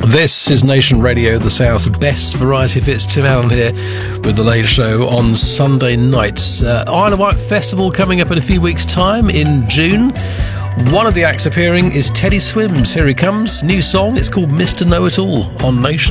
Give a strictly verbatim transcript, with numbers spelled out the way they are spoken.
This is Nation Radio, the South's best variety hits. Tim Allen here with The Late Show on Sunday nights. Uh, Isle of Wight Festival coming up in a few weeks' time in June. One of the acts appearing is Teddy Swims. Here he comes. New song. It's called Mister Know-It-All on Nation.